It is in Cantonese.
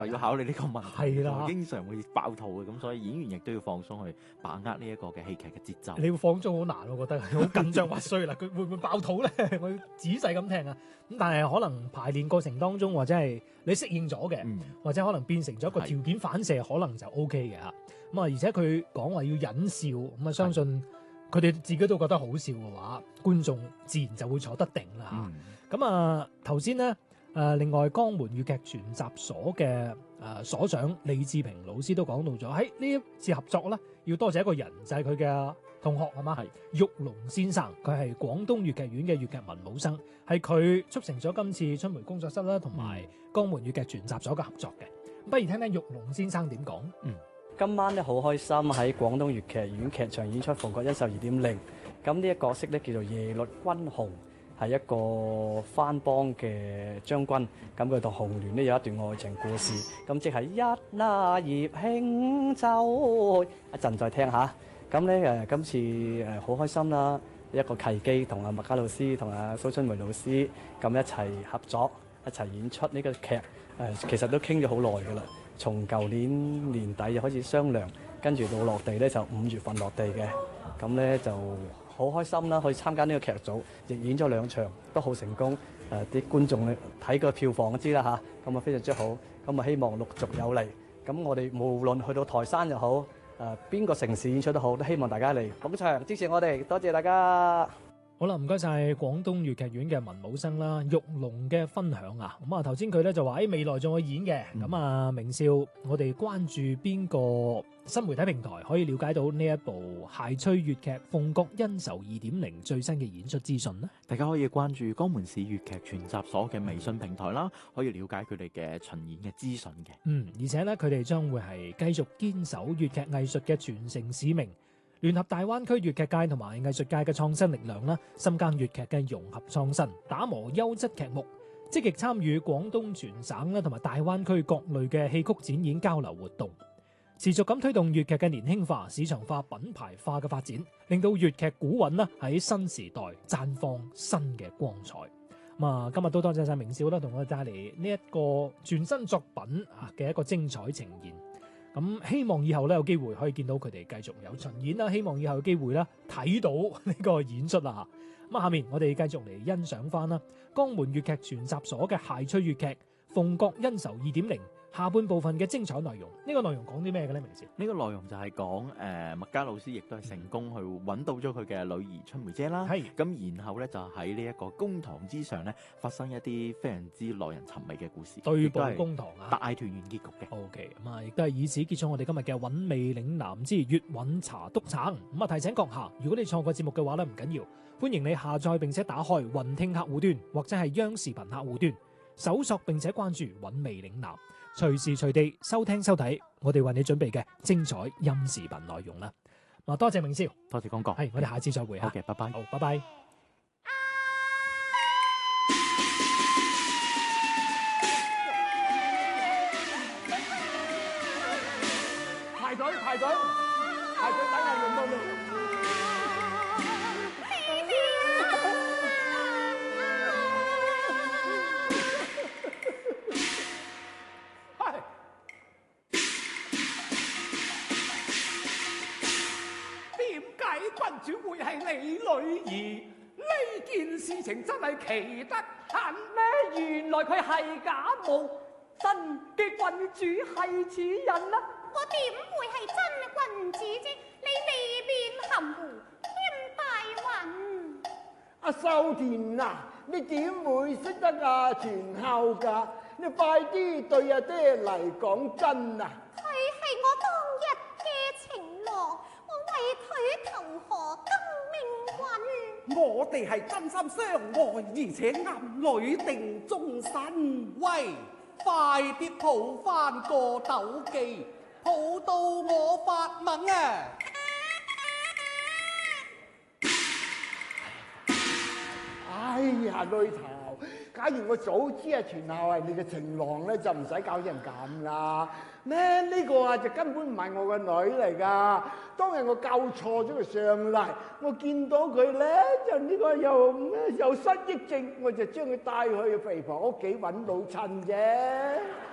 要考慮呢個問題， 係啦， 經常會爆肚嘅，咁所以演員亦都要放鬆去把握呢一個嘅戲劇嘅節奏。 你要放鬆好難，我覺得好緊張，話衰啦，佢會唔會爆肚咧？我要仔細咁聽啊！咁但係可能排練過程當中，或者係你適應咗嘅，或者可能變成咗一個條件反射，可能就 O K 嘅嚇。咁啊，而且佢講話要忍笑，咁啊相信佢哋自己都覺得好笑嘅話，觀眾自然就會坐得定啦嚇。咁啊頭先咧。另外江門粵劇全集所嘅所長李志平老師都講到咗，喺呢一次合作咧，要多謝一個人，就係佢嘅同學係嘛，玉龍先生，佢係廣東粵劇院嘅粵劇文武生，係佢促成咗今次春梅工作室啦，同埋江門粵劇全集所嘅合作嘅。不如聽聽玉龍先生點講。 今晚咧好開心喺廣東粵劇院劇場演出《鳳閣恩仇2.0》，咁呢一個角色咧叫做耶律君雄。係一個番邦嘅將軍，咁佢同紅鸞呢有一段愛情故事，咁即係一那葉輕舟，一陣再聽下。咁咧今次好開心啦，一個契機同阿麥嘉老師同阿蘇春梅老師咁一齊合作，一齊演出呢個劇。其實都傾咗好耐㗎啦，從舊年年底就開始商量，跟住到落地咧就5月份落地嘅，咁咧就。好開心啦！可以參加呢個劇組，亦演咗2場，都好成功。啲觀眾咧睇個票房都知啦嚇，咁啊非常之好。咁啊希望陸續有嚟。咁我哋無論去到台山又好，邊個城市演出都好，都希望大家嚟捧場支持我哋。多謝大家。 好啦，唔該晒廣東粵劇院嘅文武生啦，玉龍嘅分享啊。咁啊頭先佢咧就話喺未來仲會演嘅。咁啊明少，我哋關注邊個新媒體平台可以了解到呢一部諧趣粵劇《鳳閣恩仇2.0》最新嘅演出資訊呢？ 大家可以關注江門市粵劇全集所嘅微信平台啦，可以了解佢哋嘅巡演嘅資訊嘅。 而且咧佢哋將會係繼續堅守粵劇藝術嘅傳承使命。聯合大灣區粵劇界同埋藝術界嘅創新力量啦，深耕粵劇嘅融合創新，打磨優質劇目，積極參與廣東全省啦同埋大灣區各類嘅戲曲展演交流活動，持續咁推動粵劇嘅年輕化、市場化、品牌化嘅發展，令到粵劇古韻啦喺新時代綻放新嘅光彩。今日都多謝晒明少啦，同我哋帶嚟呢一個全新作品嘅一個精彩呈現。咁希望以後咧有機會可以見到佢哋繼續有巡演啦，希望以後有機會咧睇到呢個演出啦。咁下面我哋繼續嚟欣賞翻啦江門粵劇全集所嘅諧趣粵劇《鳳閣恩仇2.0》下半部分嘅精彩內容。呢個內容講啲咩嘅咧？明少， 呢個內容就係講麥嘉老師亦都係成功去揾到咗佢嘅女兒春梅姐啦。咁然後咧就喺呢一個公堂之上咧發生一啲非常之耐人尋味嘅故事， 對簿公堂啊， 大團圓結局嘅。 OK， 咁啊亦都係以此結束我哋今日嘅韻味嶺南之粵韻茶篤橙。咁啊提醒閣下，如果你錯過節目嘅話咧，唔緊要，歡迎你下載並且打開雲聽客戶端或者係央視頻客戶端，搜索並且關注韻味嶺南，隨時隨地收聽收睇我哋為你準備嘅精彩音視頻內容啦。多謝明少， 多謝光哥， 我哋下次再會。 好嘅，拜拜。 好，拜拜。 排隊排隊排隊等下輪到你。點解君主會係你女兒？呢件事情真係奇得很咩？原來佢係假冒，真嘅君主係此人啊！ 我點會係真君主啫？你呢邊含糊添大雲。 阿秀田啊，你點會識得阿全孝噶？你快啲對阿爹嚟講真啊！ 佢係我當日嘅情郎，我為佢投河更命運。 我哋係真心相愛，而且暗裏定終身。喂，快啲抱翻個鬥記，抱到我發懵啊！哎呀，女頭，假如我早知啊全孝係你嘅情郎咧，就唔使搞成咁啦。咩呢個啊就根本唔係我個女嚟噶。當日我教錯咗佢上嚟，我見到佢咧就呢個又失憶症，我就將佢帶去肥婆屋企揾老襯啫。